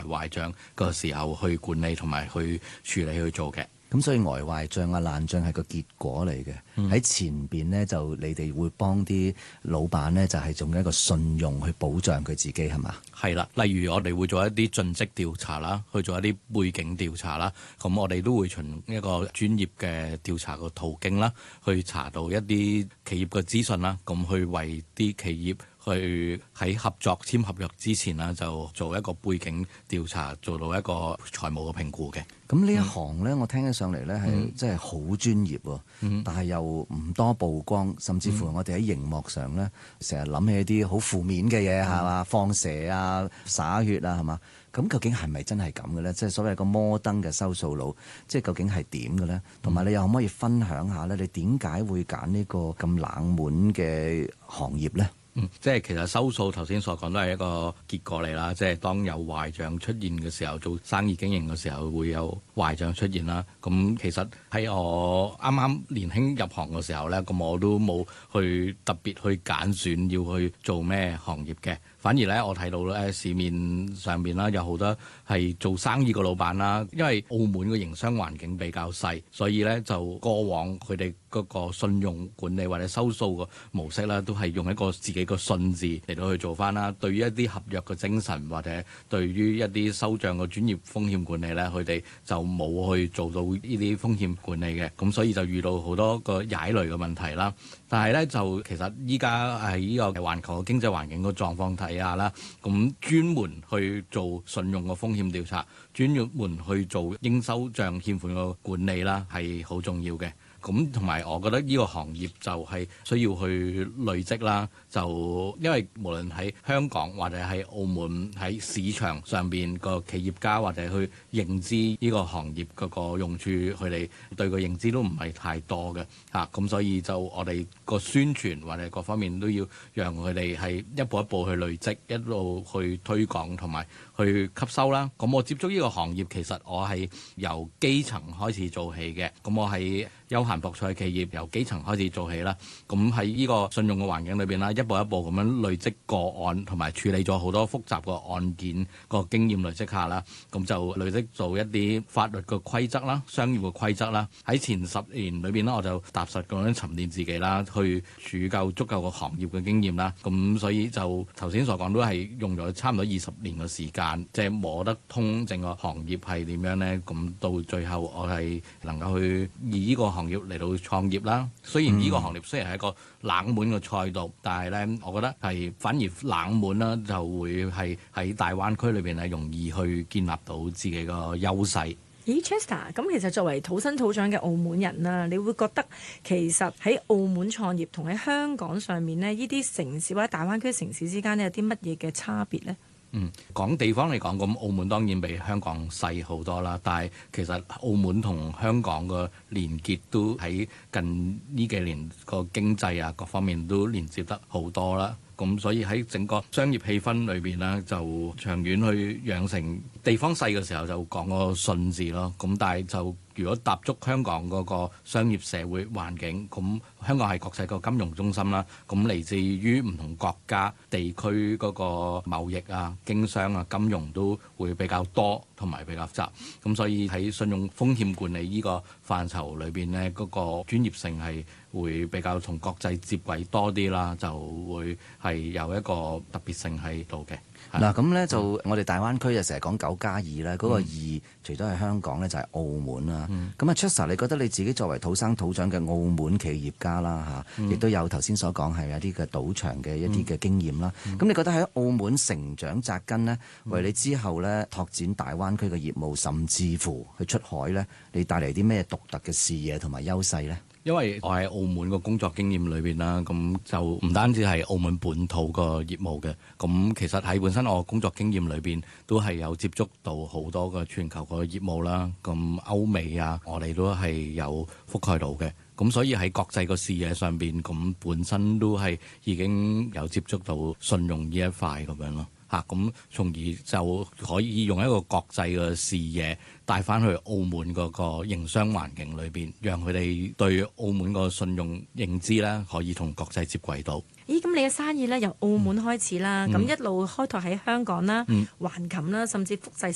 壞賬嘅時候去管理同埋去處理去做嘅。 咁所以呆壞賬啊爛賬係個結果嚟嘅。喺前邊呢，就你哋會幫啲老闆呢，就係用一個信用去保障佢自己係嘛？ 係啦，例如我哋會做一啲盡職調查啦，去做一啲背景調查啦。咁我哋都會循一個專業嘅調查個途徑啦，去查到一啲企業嘅資訊啦，咁去為啲企業去喺簽合約之前啦，就做一個背景調查，做到一個財務嘅評估嘅。 咁呢一行呢，我聽起上嚟呢係真係好專業喎，但係又唔多曝光，甚至乎我哋喺熒幕上呢，成日諗起一啲好負面嘅嘢係嘛，放蛇啊、灑血啊係嘛，咁究竟係咪真係咁嘅呢？即係所謂個摩登嘅收數佬，即係究竟係點嘅呢？同埋你又可唔可以分享下呢？你點解會揀呢個咁冷門嘅行業呢？ 即係其實收數頭先所講都係一個結果嚟啦，即係當有壞賬出現嘅時候，做生意經營嘅時候會有壞賬出現啦。咁其實喺我啱啱年輕入行嘅時候呢，咁我都冇去特別去揀選要去做咩行業嘅。反而呢，我睇到咧市面上邊啦，有好多係做生意嘅老闆啦，因為澳門嘅營商環境比較細，所以呢就過往佢哋嗰個信用管理或者收數嘅模式啦，都係用一個自己個信字嚟到去做翻啦。對於一啲合約嘅精神或者對於一啲收賬嘅專業風險管理呢，佢哋就冇去做到呢啲風險管理嘅，咁所以就遇到好多個踩雷嘅問題啦。但係呢，就其實依家喺呢個環球嘅經濟環境個狀況睇下啦，咁專門去做信用嘅風險調查，專門去做應收賬欠款嘅管理啦，係好重要嘅。咁同埋我覺得呢個行業就係需要去累積啦，就因為無論喺香港或者喺澳門喺市場上邊個企業家或者去認知呢個行業嗰個用處，佢哋對個認知都唔係太多嘅嚇，咁所以就我哋個宣傳或者各方面都要讓佢哋係一步一步去累積，一路去推廣同埋去吸收啦。咁我接觸呢個行業其實我係由基層開始做起嘅，咁我係休閒博彩企業由基層開始做起啦，咁喺呢個信用嘅環境裏邊啦，一步一步咁樣累積個案，同埋處理咗好多複雜嘅案件個經驗累積下啦，咁就累積做一啲法律嘅規則啦、商業嘅規則啦。喺前10年裏邊呢，我就踏實咁樣沉澱自己啦，去儲夠足夠個行業嘅經驗啦。咁所以就頭先所講都係用咗差唔多20年嘅時間，即係摸得通整個行業係點樣呢。咁到最後我係能夠去以呢個行業嚟到創業啦。雖然呢個行業雖然係一個冷門嘅賽道，但係呢，我覺得係反而冷門啦，就會係喺大灣區裏邊係容易去建立到自己個優勢。 咦 Chester， 咁其實作為土生土長嘅澳門人啦，你會覺得其實喺澳門創業同喺香港上面呢，呢啲城市或者大灣區城市之間呢，有啲乜嘢嘅差別呢？ 講地方嚟講，咁澳門當然比香港細好多啦。但係其實澳門同香港個連結都喺近呢幾年個經濟啊各方面都連接得好多啦。咁所以喺整個商業氣氛裏邊呢，就長遠去養成地方細嘅時候就講個信字咯。咁但係就如果踏足香港嗰個商業社會環境，咁香港係國際個金融中心啦。咁嚟自於唔同國家地區嗰個貿易啊、經商啊、金融都會比較多同埋比較雜。咁所以喺信用風險管理呢個範疇裏邊呢，嗰個專業性係會比較同國際接軌多啲啦，就會係有一個特別性喺度嘅。 嗱咁呢，就我哋大灣區就成日講9+2咧，嗰個2除咗係香港呢，就係澳門啦。咁啊，Chester，你覺得你自己作為土生土長嘅澳門企業家啦嚇，亦都有頭先所講係有啲嘅賭場嘅一啲嘅經驗啦。咁你覺得喺澳門成長扎根呢，為你之後呢拓展大灣區嘅業務，甚至乎去出海呢，你帶嚟啲咩獨特嘅視野同埋優勢呢？ 因為我喺澳門個工作經驗裏邊啦，咁就唔單止係澳門本土個業務嘅，咁其實喺本身我工作經驗裏邊都係有接觸到好多個全球個業務啦，咁歐美啊，我哋都係有覆蓋到嘅，咁所以喺國際個視野上邊，咁本身都係已經有接觸到信用呢一塊咁樣咯。咁從而就可以用一個國際嘅視野帶翻去澳門嗰個營商環境裏邊，讓佢哋對澳門個信用認知咧可以同國際接軌到。 咦，咁你嘅生意咧由澳門開始啦，咁一路開拓喺香港啦、橫琴啦，甚至複製